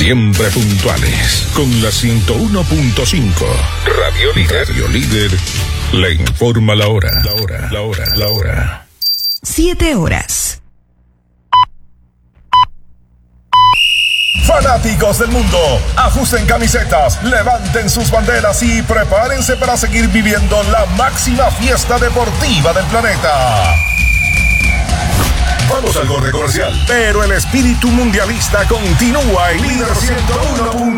Siempre puntuales. Con la 101.5. Radio Líder. Radio Líder le informa la hora. La hora. 7 horas. Fanáticos del mundo, ajusten camisetas, levanten sus banderas y prepárense para seguir viviendo la máxima fiesta deportiva del planeta. Vamos al corte comercial, pero el espíritu mundialista continúa en Líder 101.